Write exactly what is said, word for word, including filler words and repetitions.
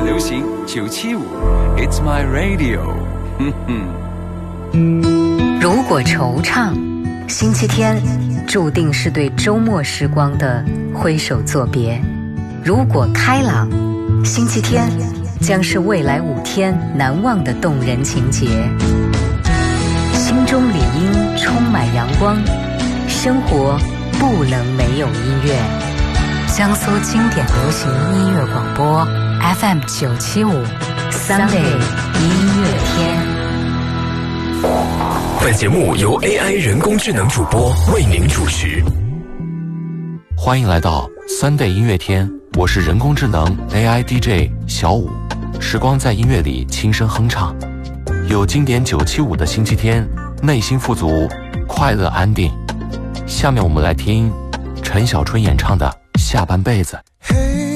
流行九七五 It's my radio 哼哼。 如果惆怅，星期天注定是对周末时光的挥手作别；如果开朗，星期天将是未来五天难忘的动人情节。心中理应充满阳光，生活不能没有音乐。江苏经典流行音乐广播 F M 九七五 Sunday 音乐天。 本节目由 A I 人工智能主播为您主持。 欢迎来到 Sunday 音乐天，我是人工智能 A I D J 小五。时光在音乐里轻声哼唱，有经典九七五的星期天，内心富足，快乐安定。下面我们来听陈小春演唱的《下半辈子》。